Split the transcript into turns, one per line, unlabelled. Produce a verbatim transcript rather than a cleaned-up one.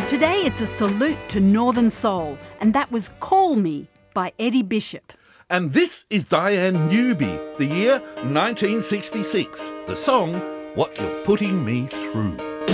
Today it's a salute to Northern Soul, and that was Call Me by Eddie Bishop.
And this is Diane Newby, the year nineteen sixty-six. The song, What You're Putting Me Through.